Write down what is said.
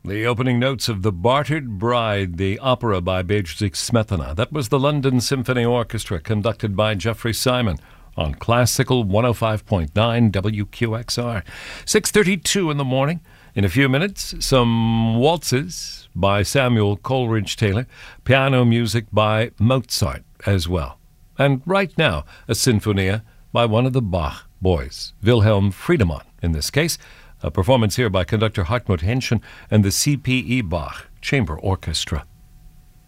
The opening notes of The Bartered Bride, the opera by Bedřich Smetana. That was the London Symphony Orchestra, conducted by Jeffrey Simon on Classical 105.9 WQXR. 6:32 in the morning. In a few minutes, some waltzes by Samuel Coleridge Taylor, piano music by Mozart as well. And right now, a sinfonia by one of the Bach boys, Wilhelm Friedemann in this case. A performance here by conductor Hartmut Henschen and the CPE Bach Chamber Orchestra.